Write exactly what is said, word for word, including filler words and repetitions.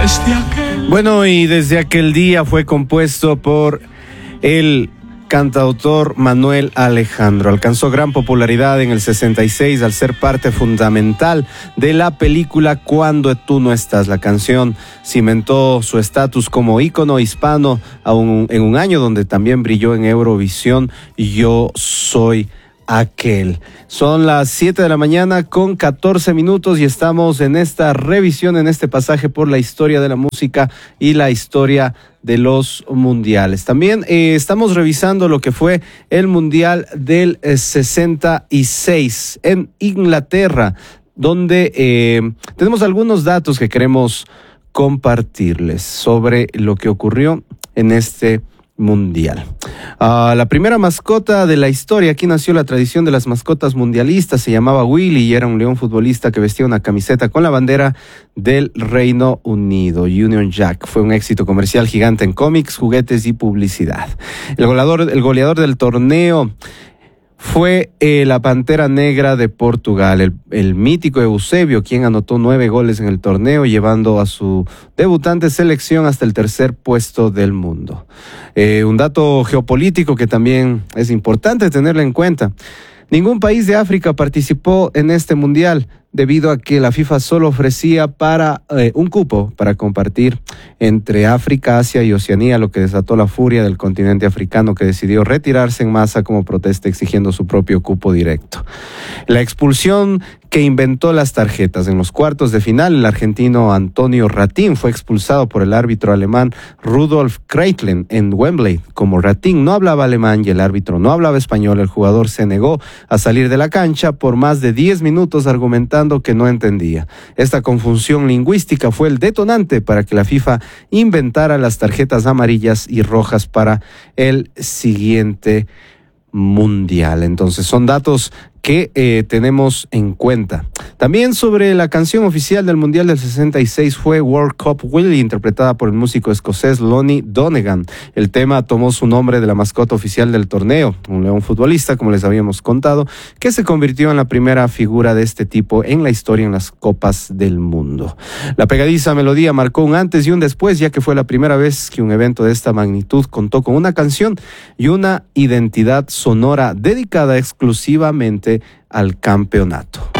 Bueno, y desde aquel día fue compuesto por el cantautor Manuel Alejandro. Alcanzó gran popularidad en el sesenta y seis al ser parte fundamental de la película Cuando tú no estás. La canción cimentó su estatus como ícono hispano aún en un año donde también brilló en Eurovisión. Yo soy aquel. Son las siete de la mañana con catorce minutos y estamos en esta revisión, en este pasaje por la historia de la música y la historia de los mundiales. También eh, estamos revisando lo que fue el mundial del eh, sesenta y seis en Inglaterra, donde eh, tenemos algunos datos que queremos compartirles sobre lo que ocurrió en este mundial. Uh, la primera mascota de la historia, aquí nació la tradición de las mascotas mundialistas, se llamaba Willy y era un león futbolista que vestía una camiseta con la bandera del Reino Unido. Union Jack fue un éxito comercial gigante en cómics, juguetes y publicidad. El goleador, el goleador del torneo fue eh, la Pantera Negra de Portugal, el, el mítico Eusebio, quien anotó nueve goles en el torneo, llevando a su debutante selección hasta el tercer puesto del mundo. Eh, un dato geopolítico que también es importante tenerlo en cuenta. Ningún país de África participó en este mundial debido a que la FIFA solo ofrecía para eh, un cupo para compartir entre África, Asia y Oceanía, lo que desató la furia del continente africano, que decidió retirarse en masa como protesta exigiendo su propio cupo directo. La expulsión que inventó las tarjetas. En los cuartos de final, el argentino Antonio Ratín fue expulsado por el árbitro alemán Rudolf Kreitlen en Wembley. Como Ratín no hablaba alemán y el árbitro no hablaba español, el jugador se negó a salir de la cancha por más de diez minutos argumentando que no entendía. Esta confusión lingüística fue el detonante para que la FIFA inventara las tarjetas amarillas y rojas para el siguiente mundial. Entonces son datos que eh, tenemos en cuenta. También sobre la canción oficial del Mundial del sesenta y seis fue World Cup Willie, interpretada por el músico escocés Lonnie Donegan. El tema tomó su nombre de la mascota oficial del torneo, un león futbolista, como les habíamos contado, que se convirtió en la primera figura de este tipo en la historia en las Copas del Mundo. La pegadiza melodía marcó un antes y un después, ya que fue la primera vez que un evento de esta magnitud contó con una canción y una identidad sonora dedicada exclusivamente al campeonato.